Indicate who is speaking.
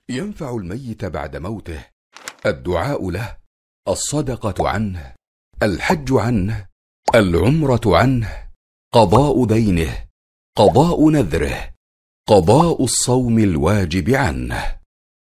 Speaker 1: ينفع الميت بعد موته: الدعاء له، الصدقة عنه، الحج عنه، العمرة عنه، قضاء دينه، قضاء نذره، قضاء الصوم الواجب عنه.